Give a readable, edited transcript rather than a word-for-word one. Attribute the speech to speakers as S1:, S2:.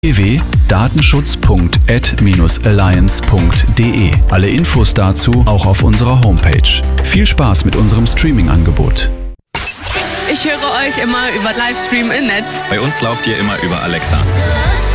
S1: www.datenschutz.ad-alliance.de. Alle Infos dazu auch auf unserer Homepage. Viel Spaß mit unserem Streaming-Angebot.
S2: Ich höre euch immer über Livestream im Netz.
S3: Bei uns lauft ihr immer über Alexa.